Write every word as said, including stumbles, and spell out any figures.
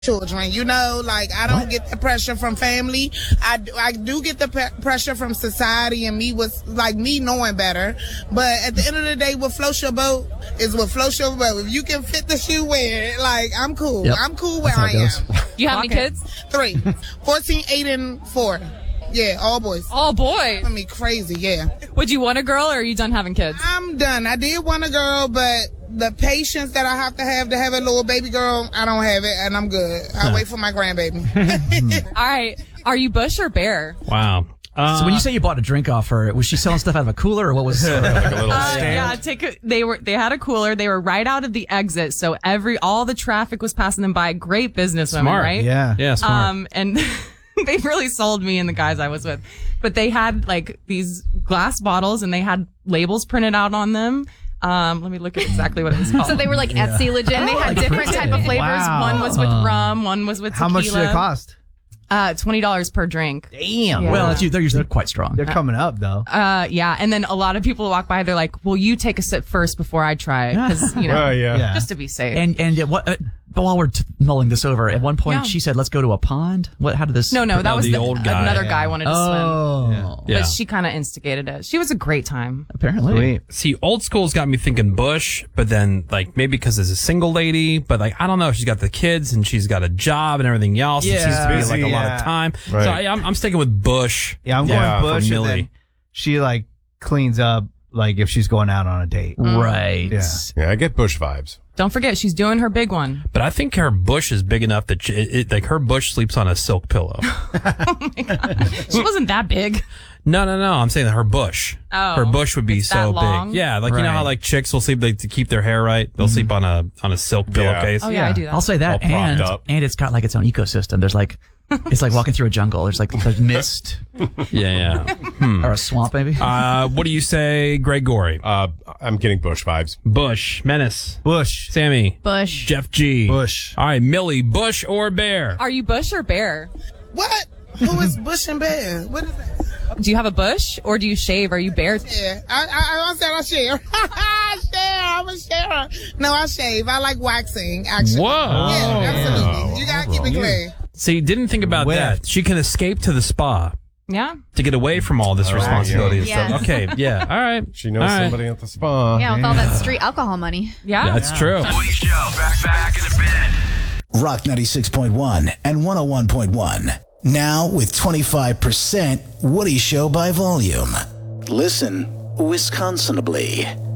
children, you know, like I don't what? get the pressure from family. I, I do get the pe- pressure from society and me was like me knowing better. But at the end of the day, what floats your boat is what floats your boat. If you can fit the shoe, wear it. Like I'm cool. Yep. I'm cool where I goes. am. Do you have okay. any kids? Three. fourteen, eight, and four. Yeah, all boys. All boys? I mean, crazy, yeah. Would you want a girl or are you done having kids? I'm done. I did want a girl, but the patience that I have to have to have a little baby girl, I don't have it, and I'm good. I'll huh. wait for my grandbaby. All right. Are you Bush or Bear? Wow. Uh, so when you say you bought a drink off her, was she selling stuff out of a cooler or what was uh, like a little uh, stand? Yeah, take a, they were they had a cooler. They were right out of the exit, so every all the traffic was passing them by. Great businesswomen, smart. right? Yeah, yeah, smart. Um, and they really sold me and the guys I was with. But they had like these glass bottles and they had labels printed out on them. Um, let me look at exactly what it was called. So they were like Etsy yeah. legit. And they had different type of flavors. Wow. One was with uh, rum, one was with tequila. How much did it cost? Uh, twenty dollars per drink. Damn. Yeah. Well, that's, they're usually quite strong. They're coming up, though. Uh, yeah. And then a lot of people walk by, they're like, well, you take a sip first before I try it. Cause, you know, uh, yeah. Yeah. just to be safe. And, and uh, what, uh, but while we're t- mulling this over, at one point Yeah. she said, let's go to a pond. What, how did this? no, no, that Oh, was the the, old guy. another Yeah. guy wanted to swim. Oh. Yeah. But she kind of instigated it. She was a great time. Apparently. Sweet. See, old school's got me thinking Bush, but then like maybe because it's a single lady, but like I don't know, she's got the kids and she's got a job and everything else. Yeah. It seems to be Busy, like a lot yeah. of time. Right. So I, I'm, I'm sticking with Bush. Yeah, I'm Yeah, going Bush, for and Millie. then she like cleans up like if she's going out on a date. Right. Yeah. Yeah, I get Bush vibes. Don't forget, she's doing her big one. But I think her bush is big enough that she, it, it, like her bush sleeps on a silk pillow. She wasn't that big. No, no, no. I'm saying that her bush. Oh, her bush would be it's so that long? big. Yeah, like you know Right. how like chicks will sleep like, to keep their hair right. They'll sleep on a on a silk pillowcase. Oh, yeah, I do that. I'll say that. All propped And, up. and it's got like its own ecosystem. There's like, it's like walking through a jungle. There's like there's mist Yeah, yeah. Hmm. or a swamp maybe. Uh, what do you say, Greg Gorey? Uh, I'm getting Bush vibes. Bush, Menace, Bush. Sammy, Bush. Jeff G. Bush. All right, Millie, Bush or Bear? Are you Bush or Bear? What? Who is Bush and Bear? What is that? Do you have a bush or do you shave? Are you Bear? Yeah, I, I, I said I share. I share. I'm a sharer. No, I shave. I like waxing, actually. Whoa. Yeah, absolutely. Wow. You gotta keep it clean. See, didn't think about Where? that. She can escape to the spa Yeah. to get away from all this responsibility and yeah. stuff. Okay, yeah, all right. She knows All right. somebody at the spa. Yeah, with all that street alcohol money. Yeah. That's true. Woody Show. Back, back in a bit. Rock ninety-six point one and one oh one point one. Now with twenty-five percent Woody Show by volume. Listen Wisconsinably.